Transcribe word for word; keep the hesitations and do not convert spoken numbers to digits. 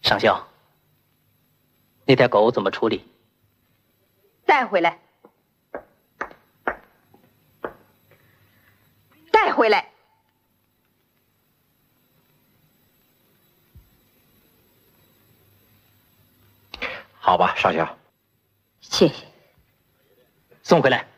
上校，那条狗怎么处理？ 带回来，带回来。 好吧，上校。 谢谢。 送回来。